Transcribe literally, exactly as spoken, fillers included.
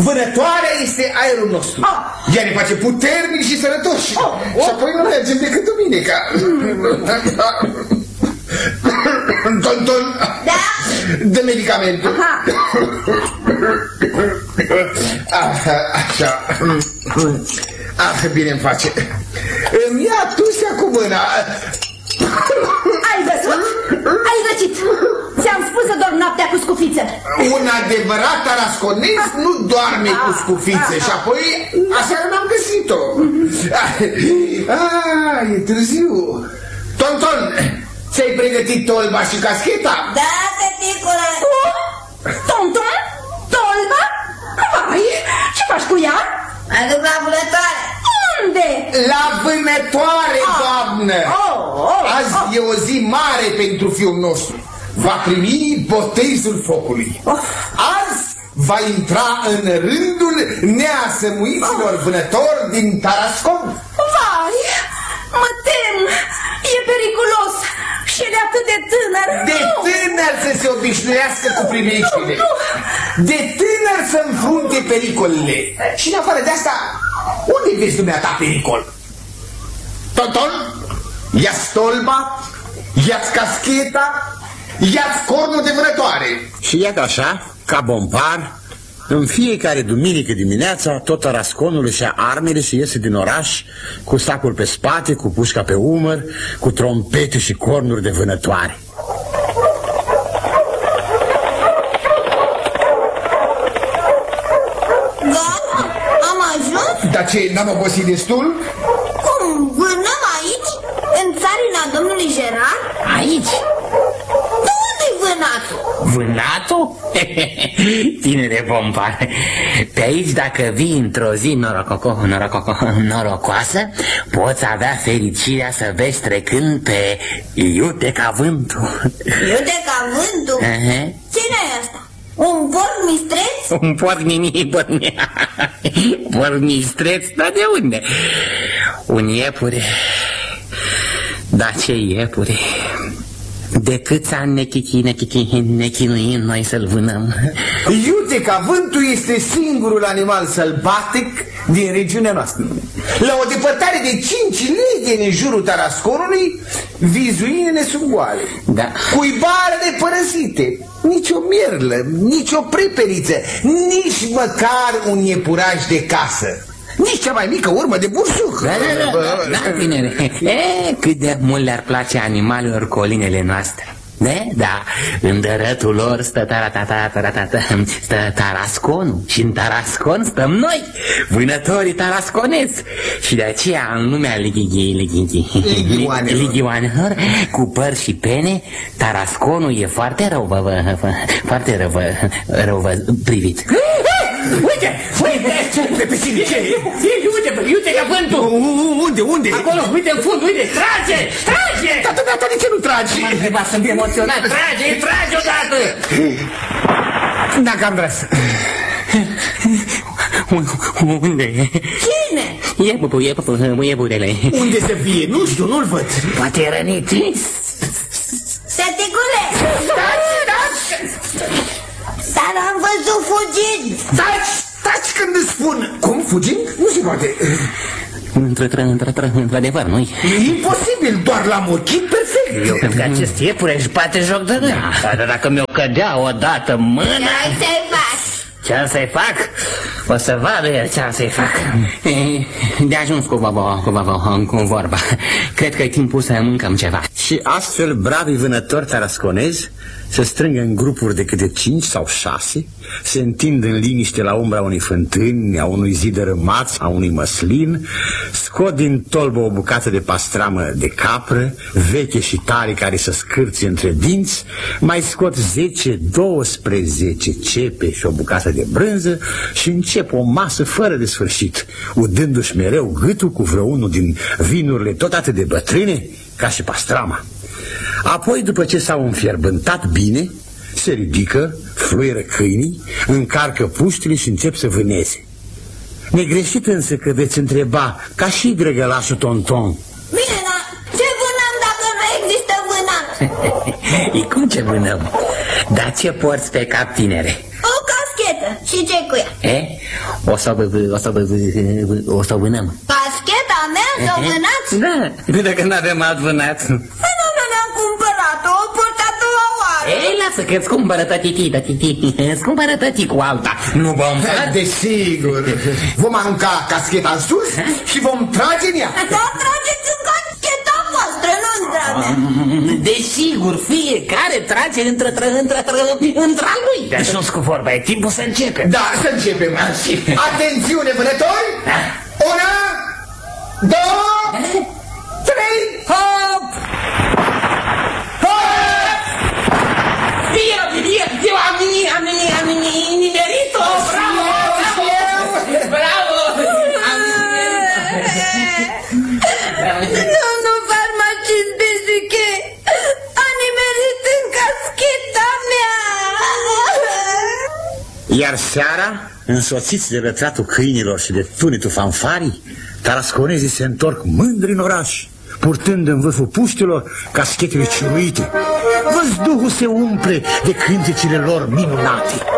Vânătoarea este aerul nostru. Oh. Ea ne face puternici și sănătoși. Oh. Oh. Și apoi nu mergem decât duminica. Tonton, da? Dă medicamentul. Ah, așa. Ah, bine-mi face. Îmi ia tusea cu mâna. Ai văzut? Ai răcit. Ți-am spus să dormi noaptea cu scufiță. Un adevărat tarasconez nu doarme cu scufițe. Și apoi aseară n-am găsit-o. Ah, e târziu. Tonton, ți-ai pregătit tolba și cascheta? Da, tăticule. Tonton? Tolba? Vai, ce faci cu ea? Mă duc la vânătoare. Unde? La vânătoare, oh. doamnă. Oh, oh, Azi oh. e o zi mare pentru fiul nostru. Va primi botezul focului. Oh. Azi va intra în rândul neasămuiților oh. vânători din Tarascon. Vai, mă tem. E periculos. Și el e atât de tânăr. De tânăr să se obișnuiască cu primiștile. De tânăr să înfrunte pericolele. Și în afară de asta, unde vezi dumneata pericol? Tonton, ia-ți tolba, ia-ți cascheta, ia-ți cornul de vânătoare. Și iată așa, ca bompar, în fiecare duminică dimineața, tot Tarasconul își ia armele și iese din oraș cu sacul pe spate, cu pușca pe umăr, cu trompete și cornuri de vânătoare. Gata? Am ajuns? Dar ce, n-am obosit destul? Cum? Vânăm aici? În țarina domnului Gerard? Aici? De unde-i vânatul? Vânatul? Tinere bompar, pe aici dacă vii într-o zi norococo, norococo, norocoasă, poți avea fericirea să vezi trecând pe iute ca vântul. Iute ca vântul? Uh-huh. Cine e asta? Un porc mistreț? Un porc nini, porc mistreț, dar de unde? Un iepure. Da, ce iepure? De câți ani ne, chichi, ne, chichi, ne chinuim noi să-l vânăm? Iute ca vântul este singurul animal sălbatic din regiunea noastră. La o depărtare de cinci leghe în jurul Tarasconului, vizuinele sunt goale. Da. Cuibarele părăsite, nici o mierlă, nici o preperiță, nici măcar un iepuraș de casă. Nici cea mai mică urmă de bursuc. Da, da, da, da, tinere. E, cât de mult le-ar place animalelor colinele noastre. De? Da, în dărătul lor stă taratata, stă Tarasconul. Și în Tarascon stăm noi, vânătorii tarasconezi. Și de aceea în lumea ligioanelor cu păr și pene, Tarasconul e foarte rău, foarte rău, rău privit. Uite! Uite! Pe cine? Ce? Uite, uite ca vântul! Unde? Unde? Acolo, uite în fund, uite! Trage! Trage! Tata, tata, de ce nu tragi? M-am întrebat, sunt emoționat! Trage! Trage odată! Dacă am vrea să... Unde e? Cine? Iepul, iepul, iepurele. Unde să fie? Nu știu, nu-l văd. Poate e rănit. Tăticule! Stați, stați! Dar am văzut fugind! Taci, taci când îți spun! Cum, fugind? Nu se poate. Într-adevăr, nu-i? E imposibil, doar l-am ochit perfect. Eu cred că acest iepure își bate joc de noi. Dar dacă mi-o cădea odată mâna... Ce-ai să-i faci? Ce-am să-i fac? O să vadă el ce-am să-i fac. De ajuns cu, baba, cu, baba, cu vorba. Cred că e timpul să mâncăm ceva. Și astfel bravii vânători tarasconezi se strâng în grupuri de câte cinci sau șase, se întind în liniște la umbra unei fântâni, a unui zid rămaț, a unui măslin, scot din tolbă o bucată de pastramă de capră, veche și tare care să scârție între dinți, mai scot zece, douăsprezece cepe și o bucată de brânză și încep o masă fără de sfârșit, udându-și mereu gâtul cu vreunul din vinurile tot atât de bătrâne ca și pastrama. Apoi, după ce s-au înfierbântat bine, se ridică, fluieră câinii, încarcă puștile și încep să vâneze. Negreșit însă că veți întreba, ca și drăgălașul Tonton. Bine, dar ce vânăm dacă nu există vânat? E cum ce vânăm? Dar ce porți pe cap, tinere? O caschetă. Și ce cu ea? E? O să o să o să vânăm. Cascheta mea să o vânați? Da, dacă n-avem alt vânat. Nu, nu ne-am cumpărat-o, o purtat la oară. Ei, lasă că-ți cumpără tătiti, tătiti, îți cumpără tăti cu alta. Nu vom face? Desigur. Vom arunca cascheta în sus și vom trage în ea. Da, trageți în cascheta voastră, nu în dragă. Desigur, fiecare trage între între lui. Deci nu-ți cu vorba, e timpul să începe. Da, să începem. Atențiune, vânători! Una, două, trei, Hop! hop! Eu, eu, eu am am am nimerit-o! Bravo! Bravo! Domnul farmacist Bezuche a nimerit în cascheta mea. Iar seara, însoțiți de lătratul câinilor și de tunetul fanfarii, tarasconezii se întorc mândri în oraș, purtând în vârful puștilor caschetele ciuruite. Văzduhul se umple de cântecile lor minunate.